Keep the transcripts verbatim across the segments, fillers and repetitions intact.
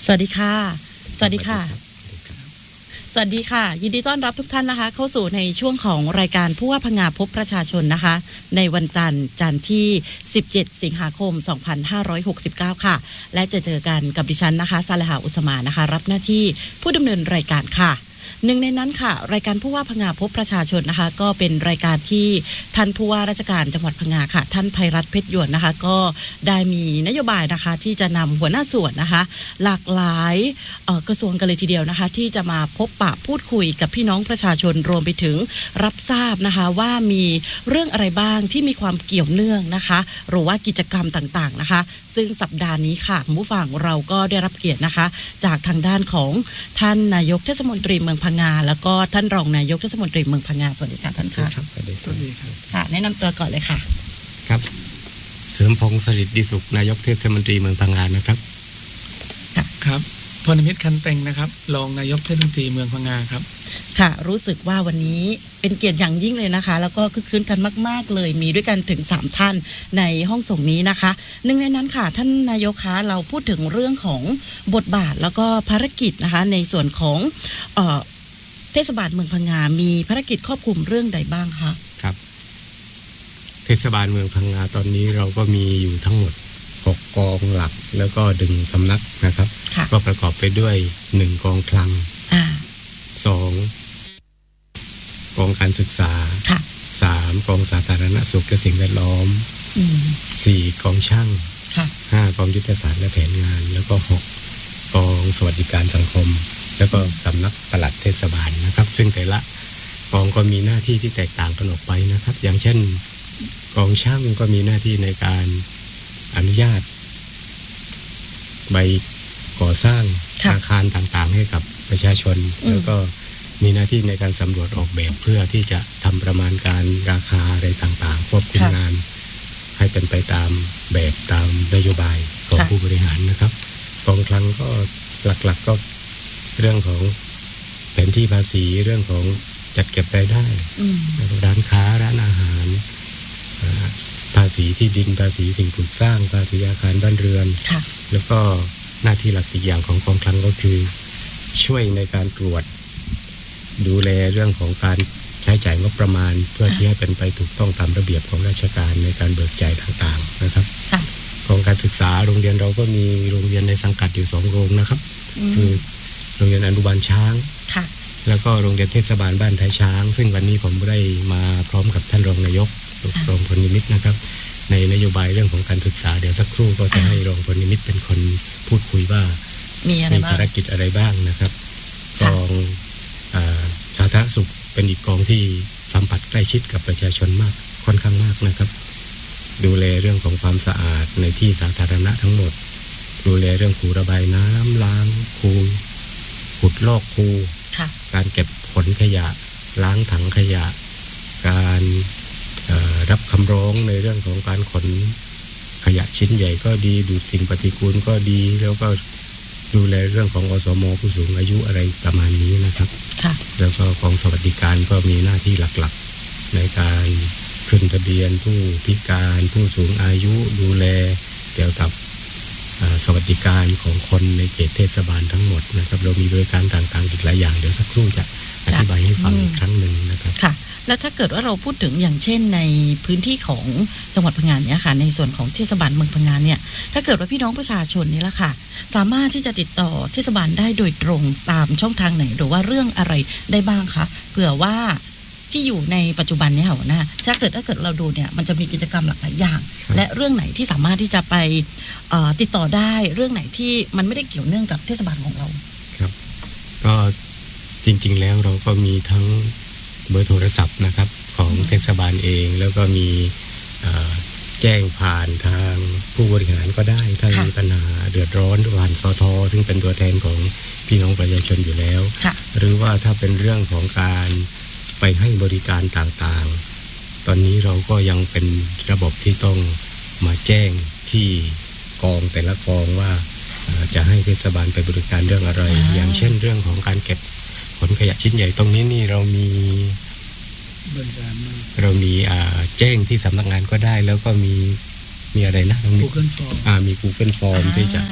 วัสดีค่ะสวัสดีค่ะสวัสดีค่ะยินดีต้อนรับทุกท่านนะคะเข้าสู่ในช่วงของรายการผู้ว่าพงาพบประชาชนนะคะในวันจันทร์จันทร์ที่สิบเจ็ดสิงหาคมสองพันห้าร้อยหกสิบเก้าค่ะและจะเจอกันกับดิฉันนะคะซาเลหาอุสมานะคะรับหน้าที่ผู้ดำเนินรายการค่ะหนึ่งในนั้นค่ะรายการผู้ว่าพงาพบประชาชนนะคะก็เป็นรายการที่ท่านผู้ว่าราชการจังหวัดพงาค่ะท่านไพรัตน์เพชรหยวนนะคะก็ได้มีนโยบายนะคะที่จะนำหัวหน้าส่วนนะคะหลากหลายกระทรวงกันเลยทีเดียวนะคะที่จะมาพบปะพูดคุยกับพี่น้องประชาชนรวมไปถึงรับทราบนะคะว่ามีเรื่องอะไรบ้างที่มีความเกี่ยวเนื่องนะคะหรือว่ากิจกรรมต่างๆนะคะซึ่งสัปดาห์นี้ค่ะผู้ฟังเราก็ได้รับเกียรตินะคะจากทางด้านของท่านนายกเทศมนตรีเมืองพะงาแล้วก็ท่านรองนายกเทศมนตรีเมืองพะงาสวัสดีค่ะท่านค่ะครับสวัสดีครับค่ะแนะนำตัวก่อนเลยค่ะครับเสริมพงษ์สฤษดิ์ดีสุขนายกเทศมนตรีเมืองพะงานะครับครับพลนิมิตคันเต็งนะครับรองนายกเทศมนตรีเมืองพะงาครับค่ะรู้สึกว่าวันนี้เป็นเกียรติอย่างยิ่งเลยนะคะแล้วก็คึกคืนกันมากๆเลยมีด้วยกันถึงสามท่านในห้องส่งนี้นะคะหนึ่งในนั้นค่ะท่านนายกคะเราพูดถึงเรื่องของบทบาทแล้วก็ภารกิจนะคะในส่วนของเอ่อเทศบาลเมืองพะงามีภารกิจครอบคลุมเรื่องใดบ้างคะครับเทศบาลเมืองพะงาตอนนี้เราก็มีอยู่ทั้งหมดหกกองหลักแล้วก็ดึงสำนักนะครับก็ประกอบไปด้วยหนึ่งกองคลังสองกองการศึกษาสามกองสาธารณสุขและสิ่งแวดล้อมสี่กองช่างห้ากองยุทธศาสตร์และแผนงานแล้วก็หกกองสวัสดิการสังคมแล้วก็สำนักปลัดเทศบาลนะครับซึ่งแต่ละกองก็มีหน้าที่ที่แตกต่างกันออกไปนะครับอย่างเช่นกองช่างก็มีหน้าที่ในการอนุญาตใบก่อสร้างอาคารต่างๆให้กับประชาชนแล้วก็มีหน้าที่ในการสำรวจออกแบบเพื่อที่จะทำประมาณการราคาอะไรต่างๆควบคุมงานให้เป็นไปตามแบบตามนโยบายของผู้บริหารนะครับกองคลังก็หลักๆก็เรื่องของแผนที่ภาษีเรื่องของจัดเก็บรายได้ร้านค้าร้านอาหารภาษีที่ดินภาษีสิ่งปลูกสร้างภาษีอาคารบ้านเรือนแล้วก็หน้าที่หลักอีกอย่างของกองคลังก็คือช่วยในการตรวจดูแลเรื่องของการใช้จ่ายงบประมาณเพื่อที่ให้เป็นไปถูกต้องตามระเบียบของราชการในการเบิกจ่ายต่างๆนะครับของการศึกษาโรงเรียนเราก็มีโรงเรียนในสังกัดอยู่สองโรงนะครับคือโรงเรียนอนุบาลช้างแล้วก็โรงเรียนเทศบาลบ้านท้ายช้างซึ่งวันนี้ผมได้มาพร้อมกับท่านรองนายกรองพลนิมิตนะครับในนโยบายเรื่องของการศึกษาเดี๋ยวสักครู่ก็จะให้รองพลนิมิตเป็นคนพูดคุยว่ามีภารกิจอะไรบ้างนะครับกองสาธารณสุขเป็นอีกกองที่สัมผัสใกล้ชิดกับประชาชนมากค่อนข้างมากนะครับดูแลเรื่องของความสะอาดในที่สาธารณะทั้งหมดดูแลเรื่องคูระบายน้ำล้างคูขุดลอกคูการเก็บขนขยะล้างถังขยะการรับคำร้องในเรื่องของการขนขยะชิ้นใหญ่ก็ดีดูดสิ่งปฏิกูลก็ดีแล้วก็ดูแลเรื่องของอสม.ผู้สูงอายุอะไรประมาณนี้นะครับแล้วก็กองสวัสดิการก็มีหน้าที่หลักๆในการขึ้นทะเบียนผู้พิการผู้สูงอายุดูแลเกี่ยวกับสวัสดิการของคนในเขตเทศบาลทั้งหมดนะครับเรามีบริการต่างๆอีกหลายอย่างเดี๋ยวสักครู่จะอธิบายให้ฟังอีกครั้งหนึ่งนะครับค่ะแล้วถ้าเกิดว่าเราพูดถึงอย่างเช่นในพื้นที่ของจังหวัดพะงาเนี่ยค่ะในส่วนของเทศบาลเมืองพะงาเนี่ยถ้าเกิดว่าพี่น้องประชาชนนี่แหละค่ะสามารถที่จะติดต่อเทศบาลได้โดยตรงตามช่องทางไหนหรือว่าเรื่องอะไรได้บ้างคะเผื่อว่าที่อยู่ในปัจจุบันนี้ค่ะนะถ้าเกิดถ้าเกิดเราดูเนี่ยมันจะมีกิจกรรมหลากหลายอย่างและเรื่องไหนที่สามารถที่จะไปติดต่อได้เรื่องไหนที่มันไม่ได้เกี่ยวเนื่องกับเทศบาลของเราครับก็จริงๆแล้วเราก็มีทั้งเบอร์โทรศัพท์นะครับของเทศบาลเองแล้วก็มีแจ้งผ่านทางผู้บริหารก็ได้ถ้ามีปัญหาเดือดร้อนผ่านสท.ซึ่งเป็นตัวแทนของพี่น้องประชาชนอยู่แล้วหรือว่าถ้าเป็นเรื่องของการไปให้บริการต่างๆตอนนี้เราก็ยังเป็นระบบที่ต้องมาแจ้งที่กองแต่ละกองว่าจะให้เทศบาลไปบริการเรื่องอะไรอย่างเช่นเรื่องของการเก็บขนขยะชิ้นใหญ่ตรงนี้นี่เรามีเรามีแจ้งที่สำนักงานก็ได้แล้วก็มีมีอะไรนะมี Google Form อ่ามี Google Form ที่จะสา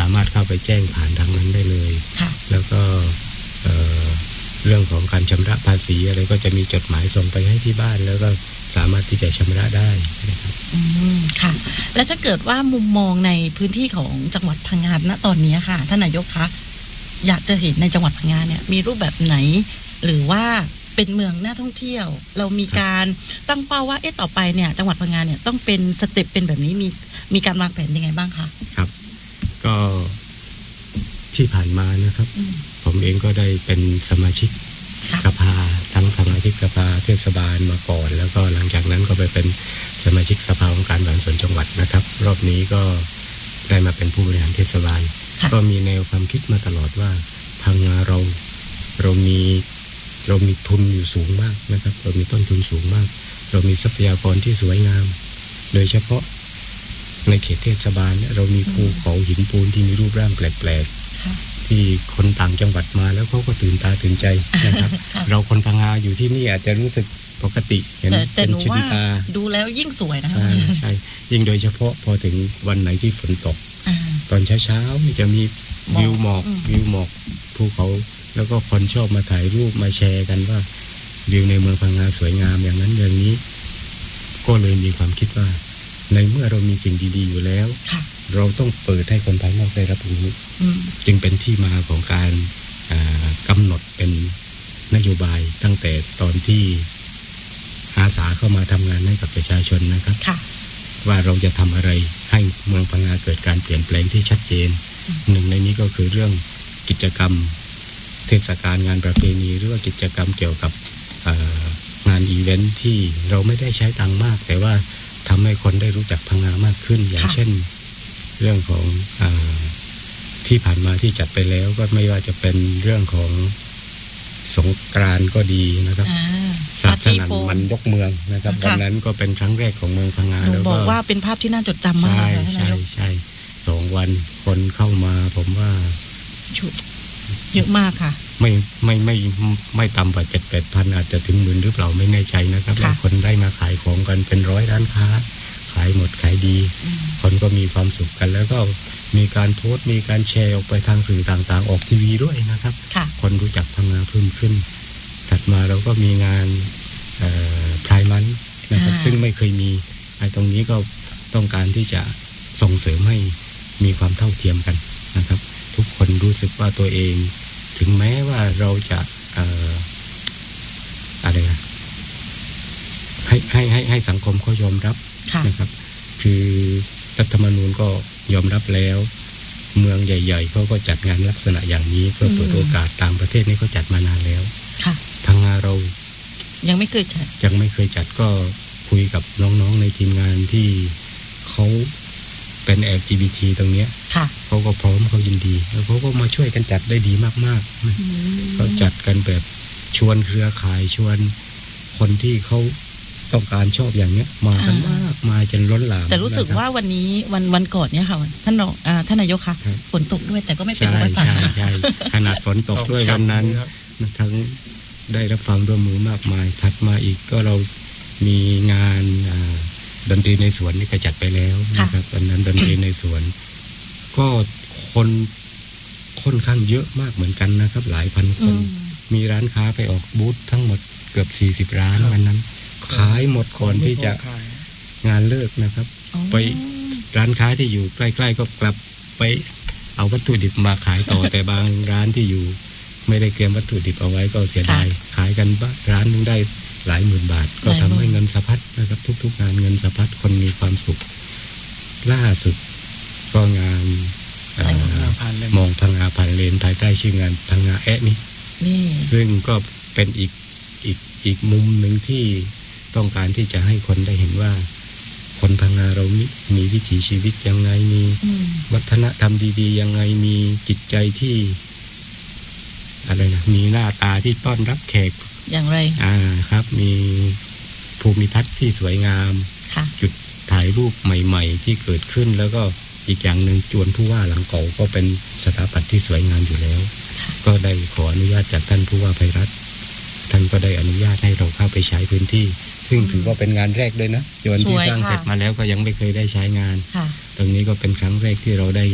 ามารถเข้าไปแจ้งผ่านทางนั้นได้เลยแล้วก็เอ่อเรื่องของการชำระภาษีอะไรก็จะมีจดหมายส่งไปให้ที่บ้านแล้วก็สามารถที่จะชำระได้นะครับอืมค่ะแล้วถ้าเกิดว่ามุมมองในพื้นที่ของจังหวัดพังงาณตอนนี้ค่ะท่านนายกคะอยากจะเห็นในจังหวัดพังงาเนี่ยมีรูปแบบไหนหรือว่าเป็นเมืองน่าท่องเที่ยวเรามีการตั้งเป้าว่าเอ๊ะต่อไปเนี่ยจังหวัดพังงาเนี่ยต้องเป็นสเต็ปเป็นแบบนี้มีมีการวางแผนยังไงบ้างคะครับก็ที่ผ่านมานะครับผมเองก็ได้เป็นสมาชิกสภาทั้งสมาชิกสภาเทศบาลมาก่อนแล้วก็หลังจากนั้นก็ไปเป็นสมาชิกสภาองค์การบริหารส่วนจังหวัดนะครับรอบนี้ก็ได้มาเป็นผู้บริหารเทศบาลก็มีแนวความคิดมาตลอดว่าพังงาเราเรามีเรามีทุนอยู่สูงมากนะครับเรามีต้นทุนสูงมากเรามีทรัพยากรที่สวยงามโดยเฉพาะในเขตเทศบาลเรามีภูเขาหินปูนที่มีรูปร่างแปลกๆที่คนต่างจังหวัดมาแล้วเขาก็ตื่นตาตื่นใจนะครับเราคนพังงาอยู่ที่นี่อาจจะรู้สึกปกติเห็นเป็นชินตาดูแล้วยิ่งสวยนะใช่ใช่ยิ่งโดยเฉพาะพอถึงวันไหนที่ฝนตกตอนเช้าๆจะมีวิวหมอกวิวหมอกภูเขาแล้วก็คนชอบมาถ่ายรูปมาแชร์กันว่าวิวในเมืองพังงาสวยงามอย่างนั้นอย่างนี้ก็เลยมีความคิดว่าในเมื่อเรามีสิ่งดีๆอยู่แล้วเราต้องเปิดให้คนภายนอกได้รับรู้จึงเป็นที่มาของการกำหนดเป็นนโยบายตั้งแต่ตอนที่อาสาเข้ามาทำงานให้กับประชาชนนะครับว่าเราจะทำอะไรให้เมืองพังงาเกิดการเปลี่ยนแปลงที่ชัดเจนหนึ่งในนี้ก็คือเรื่องกิจกรรมเทศกาลงานประเพณีหรือว่ากิจกรรมเกี่ยวกับงานอีเวนท์ที่เราไม่ได้ใช้ตังค์มากแต่ว่าทำให้คนได้รู้จักพังงามากขึ้นอย่างเช่นเรื่องของอที่ผ่านมาที่จัดไปแล้วก็ไม่ว่าจะเป็นเรื่องของสงกรานต์ก็ดีนะครับศาสนามันยกเมืองนะครับวันนั้นก็เป็นครั้งแรกของเมืองพังงาแล้วก็บอกว่าเป็นภาพที่น่าจดจำมากใช่ใช่ใช่สองวันคนเข้ามาผมว่าเยอะมากค่ะไม่ไม่ไม่ไม่ต่ำกว่าเจ็ดแปดพันอาจจะถึงหมื่นหรือเปล่าไม่แน่ใจนะครับแล้วคนได้มาขายของกันเป็นร้อยร้านค้าขายหมดขายดีคนก็มีความสุขกันแล้วก็มีการโพสต์มีการแชร์ออกไปทางสื่อต่างๆออกทีวีด้วยนะครับคนรู้จักพังงาเพิ่มขึ้นถัดมาเราก็มีงานพรายมันนะครับซึ่งไม่เคยมีไอ้ตรงนี้ก็ต้องการที่จะส่งเสริมให้มีความเท่าเทียมกันนะครับทุกคนรู้สึกว่าตัวเองถึงแม้ว่าเราจะเอ่ออะไรนะให้ให้ให้ให้สังคมเขายอมรับนะครับคือรัฐธรรมนูญก็ยอมรับแล้วเมืองใหญ่ๆเขาก็จัดงานลักษณะอย่างนี้เพื่อเปิดโอกาสต่างประเทศนี้เขาจัดมานานแล้วพังงาเรายังไม่เคยจัดยังไม่เคยจัดก็คุยกับน้องๆในทีมงานที่เขาเป็น แอล จี บี ที ตรงเนี้ยเขาก็พร้อมเขายินดีแล้วเขาก็มาช่วยกันจัดได้ดีมากๆเขาจัดกันแบบชวนเครือข่ายชวนคนที่เขาต้องการชอบอย่างเนี้ยมากันมากมาจนล้นหลามแต่รู้สึกว่าวันนี้วันวันก่อนเนี้ยค่ะท่านรองท่านนายกค่ะฝนตกด้วยแต่ก็ไม่เป็นอุปสรรคใช่ใช่ขนาดฝนตกด้วยวันนั้นทั้งได้รับความร่วมมือมากมายถัดมาอีกก็เรามีงานดนตรีในสวนนี่ก็จัดไปแล้วนะครับวันนั้นดนตรีในสวนก็คนค่อนข้างเยอะมากเหมือนกันนะครับหลายพันคนมีร้านค้าไปออกบูธทั้งหมดเกือบสี่สิบร้านวันนั้นขายหมดก่อนที่จะงานเลิกนะครับไปร้านค้าที่อยู่ใกล้ๆก็กลับไปเอาวัตถุดิบมาขายต่อ แต่บางร้านที่อยู่ไม่ได้เตรียมวัตถุดิบเอาไว้ก็เสียดายขายกันร้านนึงได้หลายหมื่นบาทก็ทำให้เงินสะพัดนะครับทุกๆงานเงินสะพัดคนมีความสุขล่าสุดก็งานมองพังงาผ่านเลนภายใต้ชื่องานพังงาแอะนี่ซึ่งก็เป็นอีกอีกอีกมุมหนึ่งที่ต้องการที่จะให้คนได้เห็นว่าคนพังงาเรามีมีวิถีชีวิตยังไงมีวัฒนธรรมดีๆยังไงมีจิตใจที่อะไรนะมีหน้าตาที่ต้อนรับแขกอย่างไรอ่าครับมีภูมิทัศน์ที่สวยงามจุดถ่ายรูปใหม่ๆที่เกิดขึ้นแล้วก็อีกอย่างหนึ่งจวนผู้ว่าหลังเก่าก็เป็นสถาปัตย์ที่สวยงามอยู่แล้วก็ได้ขออนุญาตจากท่านผู้ว่าไพรัตน์ท่านก็ได้อนุญาตให้เราเข้าไปใช้พื้นที่ซึ่งถือว่าเป็นงานแรกด้วยนะจวนที่สร้างเสร็จมาแล้วก็ยังไม่เคยได้ใช้งานตรงนี้ก็เป็นครั้งแรกที่เราได้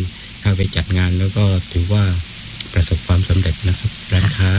เข้าไปจัดงานแล้วก็ถือว่าประสบความสำเร็จนะครับร้านค้า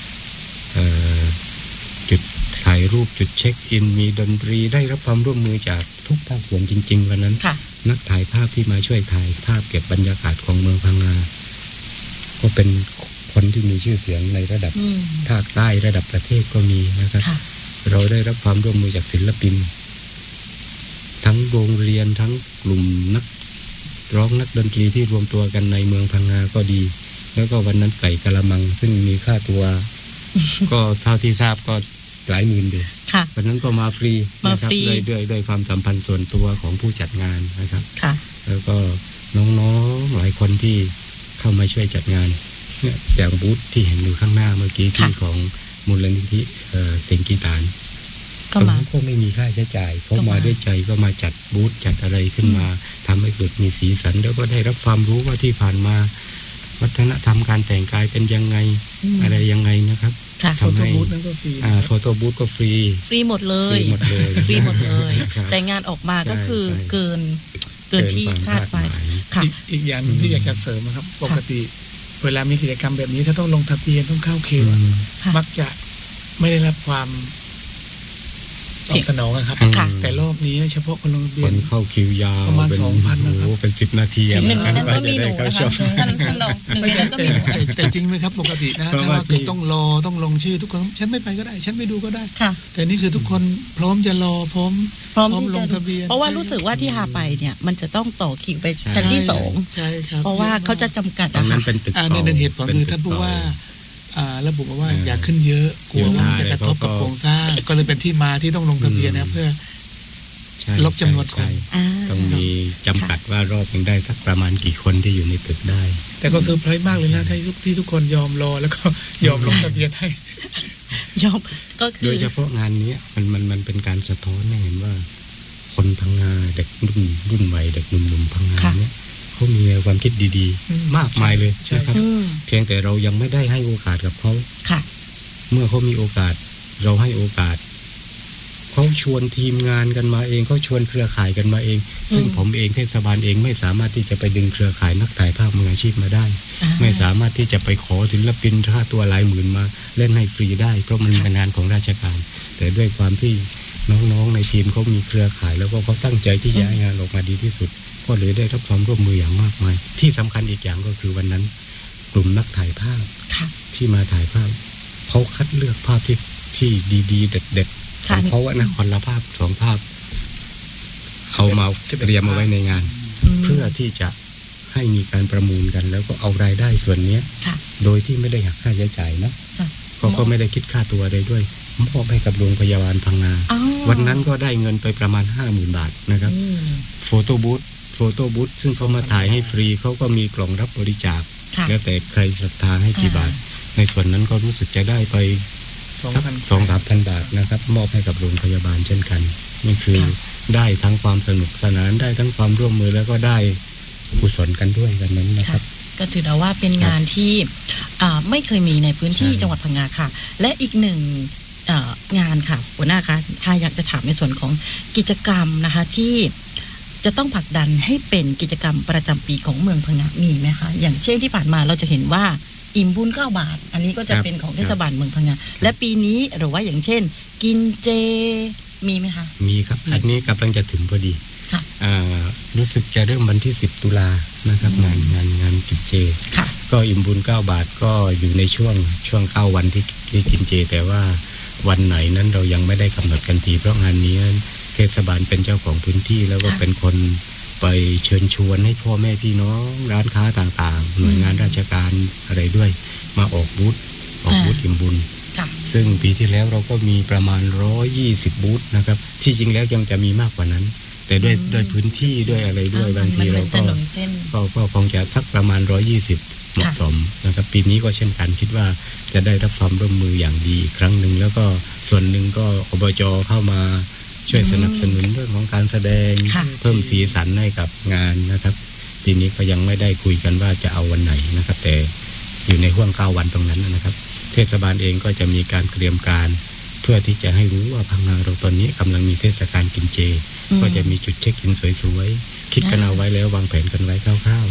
จุดถ่ายรูปจุดเช็คอินมีดนตรีได้รับความร่วมมือจากทุกภาคส่วนจริงๆวันนั้นนักถ่ายภาพที่มาช่วยถ่ายภาพเก็บบรรยากาศของเมืองพังงาก็เป็นคนที่มีชื่อเสียงในระดับภาคใต้ระดับประเทศก็มีนะครับเราได้รับความร่วมมือจากศิลปินทั้งโรงเรียนทั้งกลุ่มนักร้องนักดนตรีที่รวมตัวกันในเมืองพังงาก็ดีแล้วก็วันนั้นไก่กะละมังซึ่งมีค่าตัว ก็เท่าที่ทราบก็หลายหมื่นดีวันนั้นก็มาฟรีนะครับด้วยด้วยด้วยความสัมพันธ์ส่วนตัวของผู้จัดงานนะครับแล้วก็น้องๆหลายคนที่เข้ามาช่วยจัดงานเนี่ยอย่างบูธที่เห็นอยู่ข้างหน้าเมื่อกี้ที่ของมูลนิธิเซงกีตานก็มาก็ไม่มีค่าใช้จ่ายเขามาด้วยใจก็มาจัดบูธจัดอะไรขึ้นมาทำให้เกิดมีสีสันแล้วก็ได้รับความรู้ว่าที่ผ่านมาวัฒนธรรมการแต่งกายเป็นยังไงอะไรยังไงนะครับโฟโต้บูธนั่นก็ฟรีโฟโต้บูธก็ฟรีฟรีหมดเลยฟรีหมดเลยฟรีหมดเลยแต่งานออกมาก็คือเกินเกินที่คาดไว้ค่ะอีกอย่างที่อยากจะเสริมนะครับปกติเวลามีกิจกรรมแบบนี้ถ้าต้องลงทะเบียนต้องเข้าคิวมักจะไม่ได้รับความตอบสนองนะครับแต่รอบนี้เฉพาะคนลงทะเบียนเข้าคิวยาวประมาณ สองพัน นะครับเป็นสิบนาทีหนึ่งนั้นก็มีหนูนะคะท่านท่านรองหนึ่งในนั้นก็มีแต่จริงไหมครับปกตินะถ้าว่าคือต้องรอต้องลงชื่อทุกคนฉันไม่ไปก็ได้ฉันไม่ดูก็ได้แต่นี่คือทุกคนพร้อมจะรอพร้อมพร้อมลงทะเบียนเพราะว่ารู้สึกว่าที่หาไปเนี่ยมันจะต้องต่อคิวไปชั้นที่สองเพราะว่าเขาจะจำกัดนะคะในเหตุผลคือท่านผู้ว่าระบุว่าอยากขึ้นเยอะกลัวว่าจะกระทบกับโครงสร้างก็เลยเป็นที่มาที่ต้องลงทะเบียนนะเพื่อลดจำนวนคนต้องมีจำกัดว่ารอบนึงได้สักประมาณกี่คนที่อยู่ในตึกได้แต่ก็เซอร์ไพรส์มากเลยนะที่ที่ทุกคนยอมรอแล้วก็ยอมลงทะเบียนให้ยอมก็คือโดยเฉพาะงานนี้มันมันมันเป็นการสะท้อนให้เห็นว่าคนพังงาเด็กรุ่นรุ่นใหม่เด็กหนุ่มๆพังงาเนี่ยเขามีความคิดดีๆมากมายเลยนะครับเพียงแต่เรายังไม่ได้ให้โอกาสกับเขาเมื่อเขามีโอกาสเราให้โอกาสเขาชวนทีมงานกันมาเองเขาชวนเครือข่ายกันมาเองซึ่งผมเองเทศบาลเองไม่สามารถที่จะไปดึงเครือข่ายนักถ่ายภาพมืออาชีพมาได้ไม่สามารถที่จะไปขอศิลปินค่าตัวหลายหมื่นมาเล่นให้ฟรีได้เพราะมันเป็นงานของราชการแต่ด้วยความที่น้องๆในทีมเขามีเครือข่ายแล้วก็เขาตั้งใจที่จะให้งานออกมาดีที่สุดก็เลยได้รับความร่วมมืออย่างมากมายที่สำคัญอีกอย่างก็คือวันนั้นกลุ่มนักถ่ายภาพที่มาถ่ายภาพเขาคัดเลือกภาพที่ที่ดีๆเด็ดๆของเขาว่านะคนละภาพสองภาพเขามาเตรียมเอาไว้ในงานเพื่อที่จะให้มีการประมูลกันแล้วก็เอารายได้ส่วนนี้โดยที่ไม่ได้หักค่าใช้จ่ายนะก็ก็ไม่ได้คิดค่าตัวใดด้วยมอบให้กับโรงพยาบาลพังงาวันนั้นก็ได้เงินไปประมาณ ห้าหมื่น บาทนะครับโฟโต้บูธโฟโต้บูธซึ่งเขามาถ่ายให้ฟรีเขาก็มีกล่องรับบริจาคแล้วแต่ใครศรัทธาให้กี่บาทในส่วนนั้นก็รู้สึกจะได้ไปสัก สองถึงสามพัน บาทนะครับมอบให้กับโรงพยาบาลเช่นกันนี่คือได้ทั้งความสนุกสนานได้ทั้งความร่วมมือแล้วก็ได้กุศลกันด้วยกันนั้นนะครับก็ถือได้ว่าเป็นงานที่ไม่เคยมีในพื้นที่จังหวัดพังงาค่ะและอีกหนึ่งงานค่ะหัวหน้าคะถ้าอยากจะถามในส่วนของกิจกรรมนะคะที่จะต้องผลักดันให้เป็นกิจกรรมประจำปีของเมืองพังงามีไหมคะอย่างเช่นที่ผ่านมาเราจะเห็นว่าอิ่มบุญเก้าบาทอันนี้ก็จะเป็นของเทศบาลเมืองพังงาและปีนี้หรือว่าอย่างเช่นกินเจมีไหมคะมีครับอันนี้กำลังจะถึงพอดีรู้สึกจะเริ่มวันที่สิบตุลานะครับงานงานงานกินเจก็อิ่มบุญเก้าบาทก็อยู่ในช่วงช่วงเก้าวันที่ที่กินเจแต่ว่าวันไหนนั้นเรายังไม่ได้กำหนดกันทีเพราะงานนี้เทศบาลเป็นเจ้าของพื้นที่แล้วก็เป็นคนไปเชิญชวนให้พ่อแม่พี่น้องร้านค้าต่างๆหน่วยงานราชการอะไรด้วยมาออกบูธออกบูธอิ่มบุญซึ่งปีที่แล้วเราก็มีประมาณหนึ่งร้อยยี่สิบบูธนะครับที่จริงแล้วยังจะมีมากกว่านั้นแต่ด้วยด้วยพื้นที่ด้วยอะไรด้วยบางทีเราก็ก็ก็คงจะสักประมาณหนึ่งร้อยยี่สิบเหมาะสมนะครับปีนี้ก็เช่นกันคิดว่าจะได้รับความร่วมมืออย่างดีอีกครั้งหนึ่งแล้วก็ส่วนหนึ่งก็อบจ.เข้ามาช่วยสนับสนุนเรื่องของการแสดงเพิ่มสีสันให้กับงานนะครับปีนี้ก็ยังไม่ได้คุยกันว่าจะเอาวันไหนนะครับแต่อยู่ในห่วงเก้าวันตรงนั้นนะครับเทศบาลเองก็จะมีการเตรียมการเพื่อที่จะให้รู้ว่าพังงาเราตอนนี้กำลังมีเทศกาลกินเจก็จะมีจุดเช็คอินสวยๆคิดกันเอาไว้แล้ววางแผนกันไว้คร่าวๆ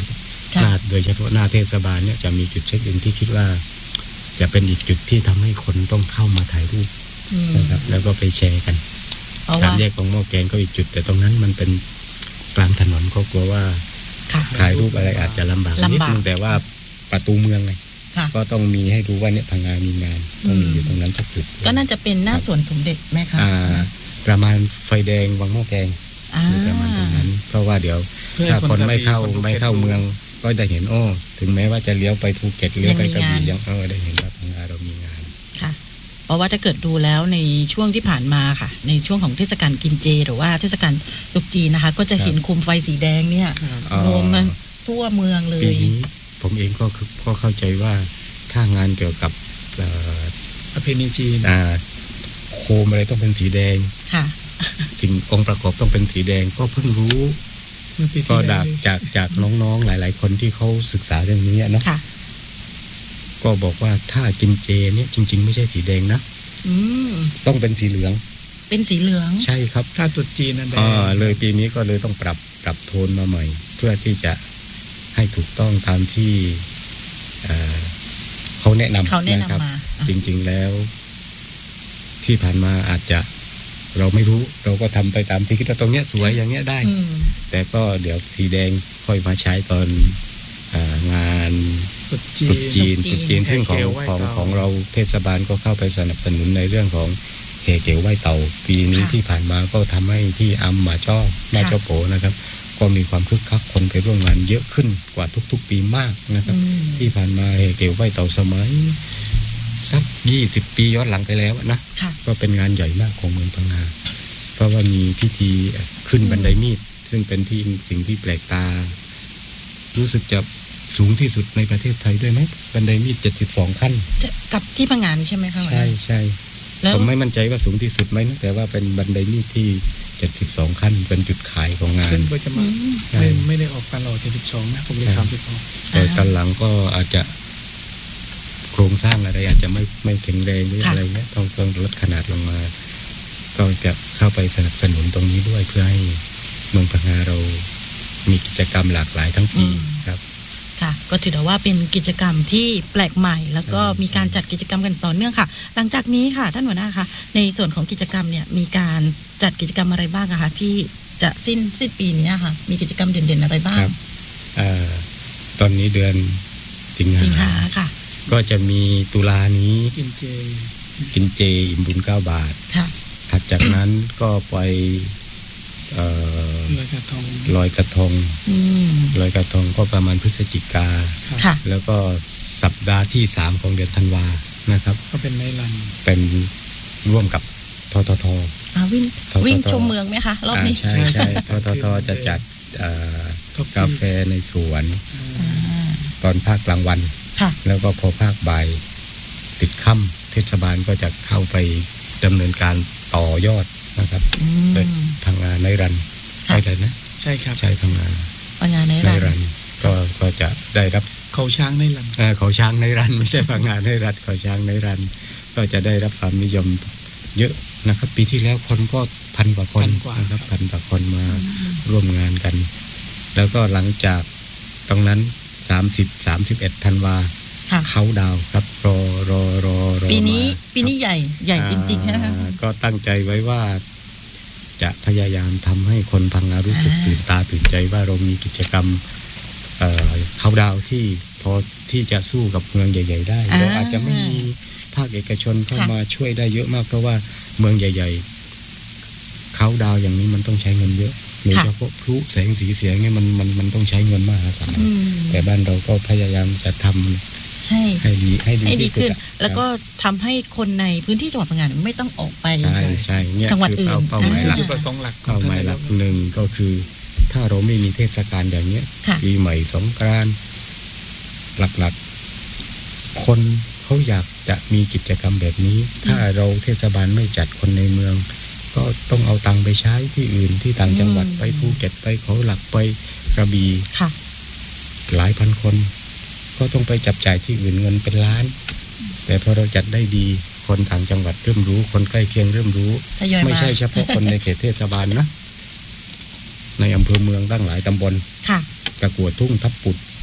หน้าโดยเฉพาะหน้าเทศบาลเนี่ยจะมีจุดเช็คอินที่คิดว่าจะเป็นอีกจุดที่ทำให้คนต้องเข้ามาถ่ายรูปนะครับแล้วก็ไปแชร์กันสามแยกของหม้อแกงก็อีกจุดแต่ตรงนั้นมันเป็นกลางถนนก็กลัวว่าถ่ายรูปอะไรอาจจะลำบากนิดนึงแต่ว่าประตูเมืองไงก็ต้องมีให้รู้ว่าเนี่ยพังงามีงานต้องมีอยู่ตรงนั้นสักจุดก็น่าจะเป็นหน้าสวนสมเด็จไหมคะประมาณไฟแดงวังหม้อแกงประมาณตรงนั้นเพราะว่าเดี๋ยวถ้าคนไม่เข้าไม่เข้าเมืองก็จะเห็นโอ้ถึงแม้ว่าจะเลี้ยวไปภูเก็ตเลี้ยวไปกระบี่ยังเออได้เห็นว่าพังงาเรามีงานค่ะเพราะว่าถ้าเกิดดูแล้วในช่วงที่ผ่านมาค่ะในช่วงของเทศกาลกินเจหรือว่าเทศกาลตรุษจีนนะคะก็จะเห็นโคมไฟสีแดงเนี่ยโคมมันทั่วเมืองเลยปีนี้ผมเองก็ก็เข้าใจว่าถ้างานเกี่ยวกับประเพณีจีนโคมอะไรต้องเป็นสีแดงค่ะสิ่งองค์ประกอบต้องเป็นสีแดงก็เพิ่งรู้ก็จากจากจากน้องๆหลายๆคนที่เขาศึกษาเรื่องนี้เนาะก็บอกว่าถ้ากินเจเนี่ยจริงๆไม่ใช่สีแดงนะต้องเป็นสีเหลืองเป็นสีเหลืองใช่ครับถ้าตรุษจีนนั่นเองอ่าเลยปีนี้ก็เลยต้องปรับปรับโทนมาใหม่เพื่อที่จะให้ถูกต้องตามที่เขาแนะนำนะครับจริงๆแล้วที่ผ่านมาอาจจะเราไม่รู้เราก็ทำไปตามที่คิดว่าตรงเนี้ยสวยอย่างเงี้ยได้แต่ก็เดี๋ยวสีแดงค่อยมาใช้ตอนงานตรุษจีนตรุษจีนซึ่งของของของเราเทศบาลก็เข้าไปสนับสนุนในเรื่องของแห่เก๋วไหว้เต่าปีนี้ที่ผ่านมาก็ทำให้ที่อัมมาจ้อมาจ้อโผนะครับก็มีความคึกคักคนไปร่วมงานเยอะขึ้นกว่าทุกๆปีมากนะครับที่ผ่านมาแห่เก๋วไหว้เต่าสมัยสักยี่สิบปีย้อนหลังไปแล้วนะก็เป็นงานใหญ่มากของเมืองพังงาเพราะว่ามีพิธีขึ้นบันไดมีดซึ่งเป็นที่สิ่งที่แปลกตารู้สึกจะสูงที่สุดในประเทศไทยด้วยไหมบันไดมีดเจ็ดสิบสองขั้นกับที่พังงาใช่ไหมคะใช่ใช่ผมไม่มั่นใจว่าสูงที่สุดไหมนะแต่ว่าเป็นบันไดมีดที่เจ็ดสิบสองขั้นเป็นจุดขายของงานซึ่งก็จะมาไม่ไม่ได้ออกตลอดเจ็ดสิบสองนะผมเลยสามสิบหกแต่ตอนหลังก็อาจจะโครงสร้างอะไรอาจจะไม่ไม่แข็งแรงหรืออะไรเงี้ยต้องต้องลดขนาดลงมาก็จะเข้าไปสนับสนุนตรงนี้ด้วยเพื่อให้เมืองพังงาเรามีกิจกรรมหลากหลายทั้งปีครับค่ะก็ถือว่าเป็นกิจกรรมที่แปลกใหม่แล้วก็มีการจัดกิจกรรมกันต่อเนื่องค่ะหลังจากนี้ค่ะท่านหัวหน้าคะในส่วนของกิจกรรมเนี่ยมีการจัดกิจกรรมอะไรบ้างคะที่จะสิ้นสิ้นปีนี้ค่ะมีกิจกรรมเด่นๆอะไรบ้างตอนนี้เดือนสิงหาค่ะก็จะมีตุลานี้กินเจกินเจอิ่มบุญเก้าบาทถัดจากนั้นก็ไปลอยกระทงลอยกระทงลอยกระทงก็ประมาณพฤศจิกาแล้วก็สัปดาห์ที่สามของเดือนธันวานะครับก็เป็นในรันเป็นร่วมกับทททวิ่งวิ่งชมเมืองไหมคะรอบนี้ใช่ใช่ทททจะจัดกาแฟในสวนตอนภาคกลางวันแล้วก็พอภาคบ่ายติดค่ำเทศบาลก็จะเข้าไปดำเนินการต่อยอดนะครับเป็นพังงาในรันใช่เลยนะใช่ครับใช่พังงาพังงาในรันก็ก็จะได้รับเขาช้างในรันเออเขาช้างในรันไม่ใช่พังงาในรันเขาช้างในรันก็จะได้รับความนิยมเยอะนะครับปีที่แล้วคนก็พันกว่าคนนะครับพันกว่าคนมาร่วมงานกันแล้วก็หลังจากตรงนั้นสามสิบ สามสิบเอ็ดธันวาเขาดาวครับรอรอรอรอปีนี้ปีนี้ใหญ่ใหญ่จริงๆนะคะก็ตั้งใจไว้ว่าจะพยายามทำให้คนพังงารู้สึกตื่นตาตื่นใจว่าเรามีกิจกรรมเขาดาวที่พอที่จะสู้กับเมืองใหญ่ๆได้เราอาจจะไม่มีภาคเอกชนเข้ามาช่วยได้เยอะมากเพราะว่าเมืองใหญ่ๆเขาดาวอย่างนี้มันต้องใช้เงินเยอะโดยเฉพาะพลุแสงสีเสียงเนี่ยมันมันมันต้องใช้เงินมหาศาลแต่บ้านเราก็พยายามจะทำให้ให้ดีให้ดีที่สุดแล้วก็ทำให้คนในพื้นที่จังหวัดพังงาไม่ต้องออกไปใช่ใช่เนี่ยจังหวัดอื่นเป้าหมายหลักประสงค์หลักเป้าหมายหลักหนึ่งก็คือถ้าเราไม่มีเทศกาลอย่างเนี้ยปีใหม่สงกรานต์หลักๆคนเขาอยากจะมีกิจกรรมแบบนี้ถ้าเราเทศบาลไม่จัดคนในเมืองก็ต้องเอาตังค์ไปใช้ที่อื่นที่ต่างจังหวัดไปภูเก็ตไปเขาหลักไปกระบี่หลายพันคนก็ต้องไปจับจ่ายที่อื่นเงินเป็นล้านแต่พอเราจัดได้ดีคนต่างจังหวัดเริ่มรู้คนใกล้เคียงเริ่มรู้ไม่ใช่เฉพาะคนในเขตเทศบาลนะในอำเภอเมืองตั้งหลายตำบลประกวดทุ่งทับปุด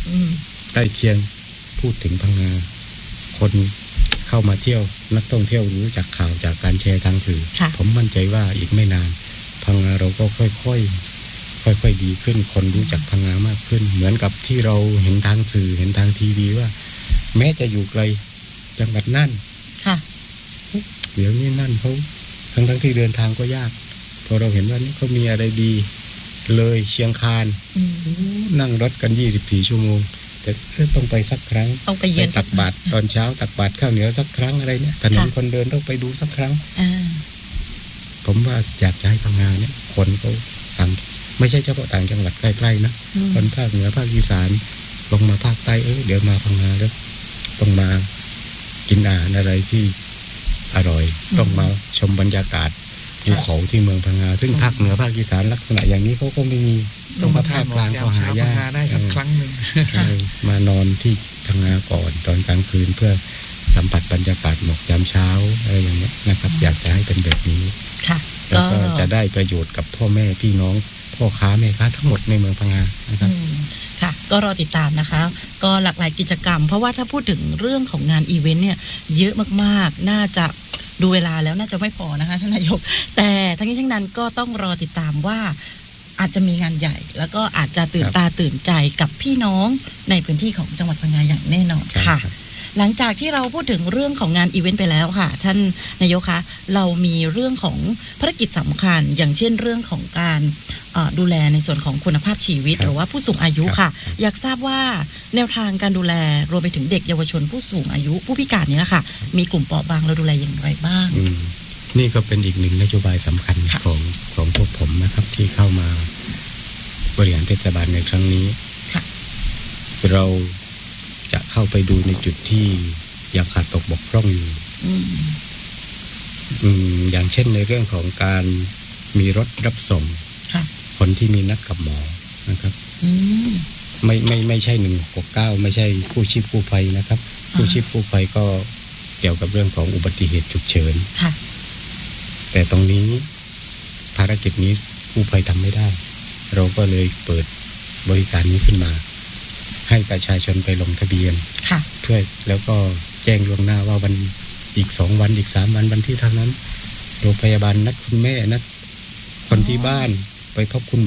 ใกล้เคียงพูดถึงพังงาคนเข้ามาเที่ยวนักท่องเที่ยวรู้จากข่าวจากการแชร์ทางสื่อผมมั่นใจว่าอีกไม่นานพังงาเราก็ค่อยๆค่อยๆดีขึ้นคนรู้จักพังงามากขึ้นเหมือนกับที่เราเห็นทางสื่อเห็นทางทีวีว่าแม้จะอยู่ไกลจังหวัดน่านค่ะเดี๋ยวนี้นั่นเขาทั้งทั้งที่เดินทางก็ยากพอเราเห็นว่านี่เขามีอะไรดีเลยเชียงคานนั่งรถกันยี่สิบสี่ชั่วโมงแต่ต้องไปสักครั้งต้องไปเยือนตักบาตรตอนเช้าตักบาตรข้าวเหนียวสักครั้งอะไรเนี่ยถนนคนเดินต้องไปดูสักครั้งผมว่าอยากจะให้พังงาเนี่ยคนเขาต่างไม่ใช่เฉพาะต่างจังหวัดใกล้ๆนะคนภาคเหนือภาคอีสานลงมาภาคใต้เออเดี๋ยวมาพังงาแล้วต้องมากินอาหารอะไรที่อร่อยต้องมาชมบรรยากาศภูเขาที่เมืองพังงาซึ่งภาคเหนือภาคอีสานลักษณะอย่างนี้เขาก็ไม่มีต้องมาภาคกลางก็หายากได้สักครั้งหนึ่งมานอนที่พังงาก่อนตอนกลางคืนเพื่อสัมผัสบรรยากาศหมอกยามเช้าอะไรอย่างนี้นะครับอยากจะให้เป็นแบบนี้แล้วก็จะได้ประโยชน์กับพ่อแม่พี่น้องพ่อค้าแม่ค้าทั้งหมดในเมืองพังงานะครับค่ะก็รอติดตามนะคะก็หลากหลายกิจกรรมเพราะว่าถ้าพูดถึงเรื่องของงานอีเวนต์เนี่ยเยอะมากๆน่าจะดูเวลาแล้วน่าจะไม่พอนะคะท่านนายกแต่ทั้งนี้ทั้งนั้นก็ต้องรอติดตามว่าอาจจะมีงานใหญ่แล้วก็อาจจะตื่นตาตื่นใจกับพี่น้องในพื้นที่ของจังหวัดพังงาอย่างแน่นอนค่ะหลังจากที่เราพูดถึงเรื่องของงานอีเวนต์ไปแล้วค่ะท่านนายกคะเรามีเรื่องของภารกิจสำคัญอย่างเช่นเรื่องของการดูแลในส่วนของคุณภาพชีวิตหรือว่าผู้สูงอายุค่ะอยากทราบว่าแนวทางการดูแลรวมไปถึงเด็กเยาวชนผู้สูงอายุผู้พิการนี้นะคะมีกลุ่มเปราะบางเราดูแลอย่างไรบ้างนี่ก็เป็นอีกหนึ่งนโยบายสำคัญของของพวกผมนะครับที่เข้ามาบริหารเทศบาลในครั้งนี้เราจะเข้าไปดูในจุดที่ยังขาดตกบกพร่องอยู่อย่างเช่นในเรื่องของการมีรถรับส่งคนที่มีนัดกับหมอนะครับไม่ไม่ไม่ใช่หนึ่งหกเก้าไม่ใช่กู้ชีพกู้ภัยนะครับกู้ชีพกู้ภัยก็เกี่ยวกับเรื่องของอุบัติเหตุฉุกเฉินแต่ตรงนี้ภารกิจนี้กู้ภัยทำไม่ได้เราก็เลยเปิดบริการนี้ขึ้นมาให้ประชาชนไปลงทะเบียนเพื่อแล้วก็แจ้งล่วงหน้าว่าวันอีกสองวันอีกสามวันวันที่เท่านั้นโรงพยาบาลนัดคุณแม่นัดคนที่บ้านไปพบคุณ